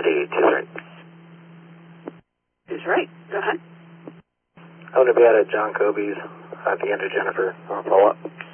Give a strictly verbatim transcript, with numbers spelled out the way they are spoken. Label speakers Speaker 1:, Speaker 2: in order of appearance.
Speaker 1: Indy two three.
Speaker 2: Is right. Go ahead.
Speaker 1: I'm going to be out at John Kobe's at the end of Jennifer. I'll follow up.